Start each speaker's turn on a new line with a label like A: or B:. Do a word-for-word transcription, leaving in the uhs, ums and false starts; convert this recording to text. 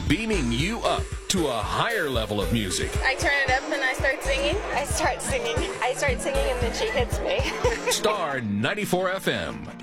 A: beaming you up to a higher level of music.
B: I turn it up and I start singing.
C: I start singing. I start singing and then she hits me.
A: Star ninety-four F M.